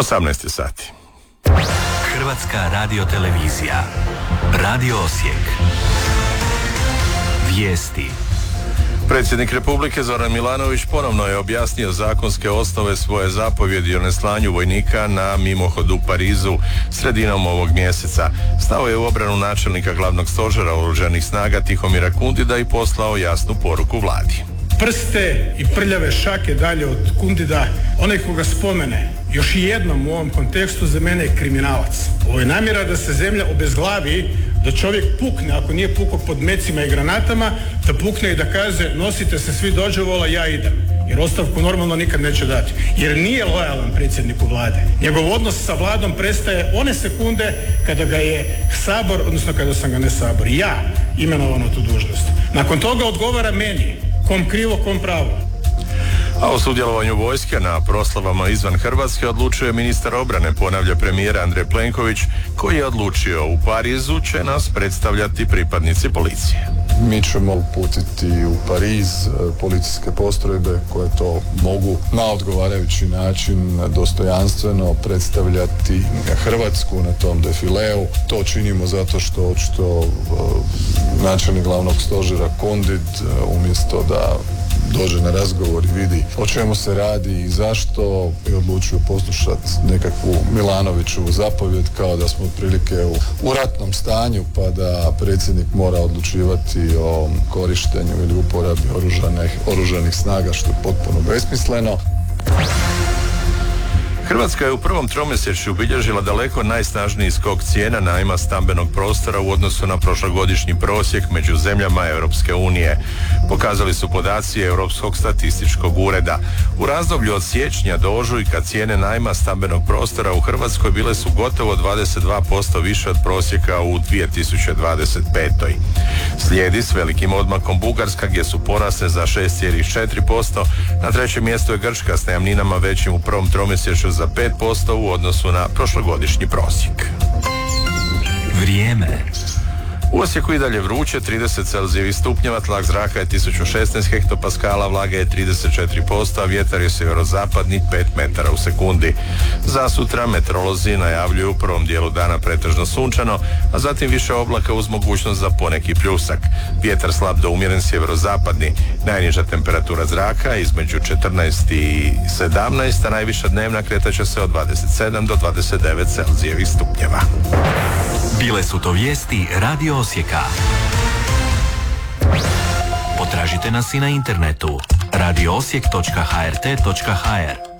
18 sati. Hrvatska radiotelevizija. Radio Osijek. Vijesti. Predsjednik Republike Zoran Milanović ponovno je objasnio zakonske osnove svoje zapovjedi o neslanju vojnika na mimohod u Parizu sredinom ovog mjeseca. Stao je u obranu načelnika glavnog stožera oružanih snaga Tihomira Kundida i poslao jasnu poruku vladi. Prste i prljave šake dalje od Kundida, onaj koga spomene još i jednom u ovom kontekstu za mene je kriminalac. Ovo je namjera da se zemlja obezglavi, da čovjek pukne, ako nije pukao pod mecima i granatama, da pukne i da kaže nosite se svi dođevola, ja idem. Jer ostavku normalno nikad neće dati. Jer nije lojalan predsjedniku vlade. Njegov odnos sa vladom prestaje one sekunde kada ga je Sabor, odnosno kada sam ga ne Sabor, ja imenovano tu dužnost. Nakon toga odgovara meni, kom krivo, kom pravo. A o sudjelovanju vojske na proslavama izvan Hrvatske odlučuje ministar obrane, ponavlja premijer Andrej Plenković, koji je odlučio u Parizu će nas predstavljati pripadnici policije. Mi ćemo uputiti u Pariz policijske postrojbe koje to mogu na odgovarajući način dostojanstveno predstavljati Hrvatsku na tom defileu. To činimo zato što načelnik glavnog stožera Kundid umjesto da dođe na razgovor i vidi o čemu se radi i zašto, i odlučio poslušati nekakvu Milanovićevu zapovjed kao da smo otprilike u ratnom stanju, pa da predsjednik mora odlučivati o korištenju ili uporabi oružanih snaga, što je potpuno besmisleno. Hrvatska je u prvom tromjesečju obilježila daleko najsnažniji skok cijena najma stambenog prostora u odnosu na prošlogodišnji prosjek među zemljama Europske unije. Pokazali su podaci Europskog statističkog ureda. U razdoblju od siječnja do ožujka cijene najma stambenog prostora u Hrvatskoj bile su gotovo 22% više od prosjeka u 2025. Slijedi s velikim odmakom Bugarska gdje su porasle za 6,4%. Na trećem mjestu je Grčka s najamninama većim u prvom tromjesečju za 5% u odnosu na prošlogodišnji prosjek. Vrijeme. U Osijeku i dalje vruće, 30 celzijevih stupnjeva, tlak zraka je 1016 hektopaskala, vlaga je 34%, a vjetar je sjeverozapadni 5 metara u sekundi. Za sutra meteorolozi najavljuju u prvom dijelu dana pretežno sunčano, a zatim više oblaka uz mogućnost za poneki pljusak. Vjetar slab do umjeren sjeverozapadni, najniža temperatura zraka između 14 i 17, a najviša dnevna kretaće se od 27 do 29 celzijevih stupnjeva. Bile su to vijesti Radio Osijeka. Potražite nas i na internetu radioosijek.hrt.hr.